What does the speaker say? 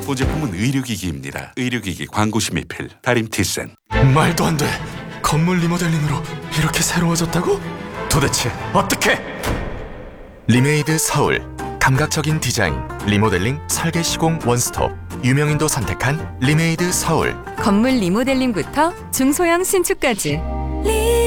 본 제품은 의료기기입니다. 의료기기 광고 심의필 다림티센. 말도 안 돼. 건물 리모델링으로 이렇게 새로워졌다고? 도대체 어떻게? 리메이드 서울. 감각적인 디자인, 리모델링, 설계 시공 원스톱. 유명인도 선택한 리메이드 서울. 건물 리모델링부터 중소형 신축까지